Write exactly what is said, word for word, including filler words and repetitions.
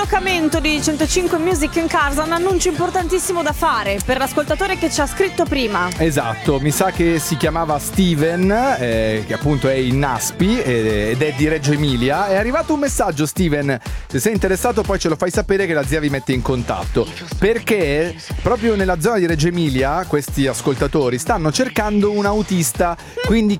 collocamento di centocinque Music in Cars ha un annuncio importantissimo da fare per l'ascoltatore che ci ha scritto prima. Esatto, mi sa che si chiamava Steven, eh, che appunto è in Naspi eh, ed è di Reggio Emilia. È arrivato un messaggio, Steven, se sei interessato poi ce lo fai sapere che la zia vi mette in contatto, perché proprio nella zona di Reggio Emilia questi ascoltatori stanno cercando un autista, quindi